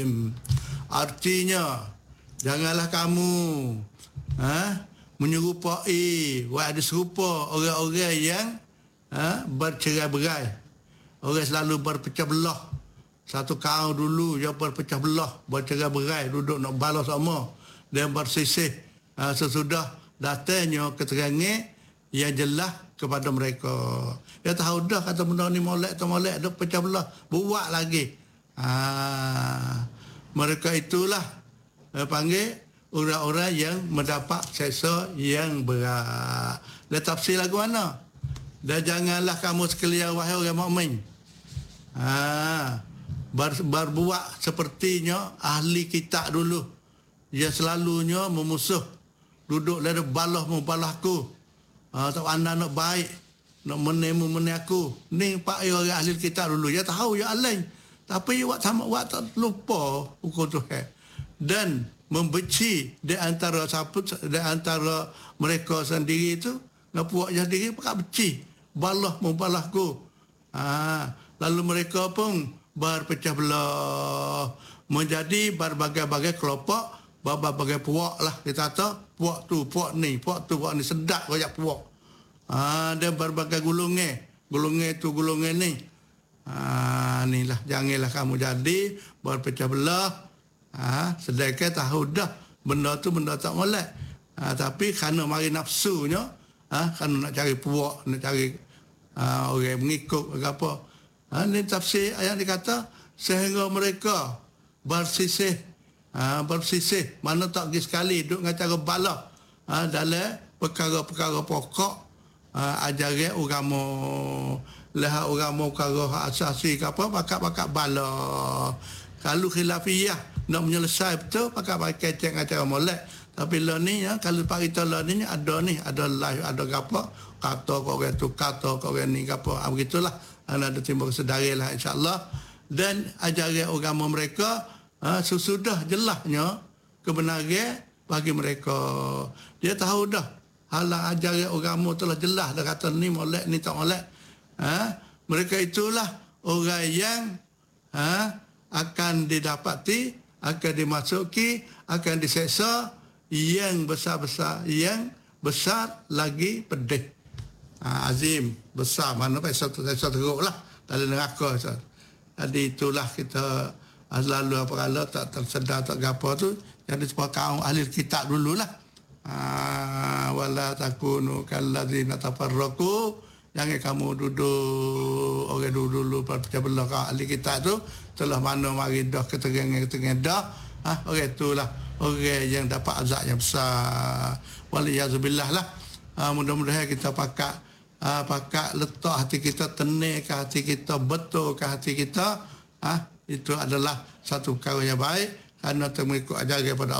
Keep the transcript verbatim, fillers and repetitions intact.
Artinya, janganlah kamu ha, menyerupai, buat ada serupa orang-orang yang ha, bercerai-berai. Orang selalu berpecah belah. Satu kaum dulu yang berpecah belah, bercerai-berai, duduk nak balas sama dan bersisih ha, sesudah datangnya keterangan yang jelas kepada mereka. Dia tahu dah kata benda ni molek atau molek, ada pecah belah, buat lagi. Ha, mereka itulah eh, panggil orang-orang yang mendapat seksa yang berat. Dia tafsir lagu mana? Dan janganlah kamu sekalian wahai orang mukmin. Ha, ber, berbuat sepertinya ahli kitab dulu. Dia selalunya memusuh. Duduk dari balah membalahku. Ha, tak anda nak baik. Nak menemu meni aku. Ni pak orang ahli kitab dulu. Dia tahu ya alain. Tapi buat sama buat tak lupa hukum Tuhan. Dan membenci di antara siapa di antara mereka sendiri itu, nak buat sendiri pakai benci. Balah membalahku. Ha, lalu mereka pun berpecah belah menjadi berbagai-bagai kelompok, berbagai puak lah kita kata. Puak tu, puak ni, puak tu, puak ni, sedap banyak puak. Ha, dan berbagai gulungan. Gulungan tu, gulungan ni. Ha, inilah, janganlah kamu jadi berpecah belah. Ha, sedangkan tahu dah benda tu benda tak molek. Ha, tapi kerana mari nafsunya, ha, kerana nak cari puak, nak cari ha, orang mengikut ke apa. Ha, ini tafsir ayat dikata sehingga mereka bersisih, ha, bersisih mana tak pergi sekali duduk dengan cara balah ha, dalam perkara-perkara pokok ha, ajaran agama. Lah agama perkara asasi ke apa pakat-pakat balah. Kalau khilafiyah nak menyelesai betul pakai pakai cek dengan cara molek. Tapi lah ni ya, kalau pak kita lah ni ada ni, ada live, ada apa kata kau orang tu, kata kau orang ni apa. Ah, begitulah. Ada timbul sedari lah insya-Allah. Dan ajaran agama mereka ha, sesudah jelasnya kebenaran bagi mereka. Dia tahu dah halang ajaran agama telah jelas dah kata ni molek ni tak molek. Ha, mereka itulah orang yang ha, akan didapati, akan dimasuki, akan diseksa yang besar-besar, yang besar lagi pedih. Ha, azim, besar, mana pun seksa teruk lah dalam neraka. Jadi itulah kita selalu apa kalau tak tersedar tak apa tu, jadi sebab kaum ahli kitab dululah. Ha, wala takunu kalladzina tafarraqu. Jangan kamu duduk orang dulu-dulu pecah belah kat ahli kitab tu telah mana mari dah keterangan-keterangan dah. Ha, orang itulah orang yang dapat azab yang besar. Waliyazubillah lah. Ha, mudah-mudahan kita pakat ha, pakat letak hati kita, tenang ke hati kita, betul ke hati kita. Ha, itu adalah satu perkara yang baik kerana mengikut ajaran pada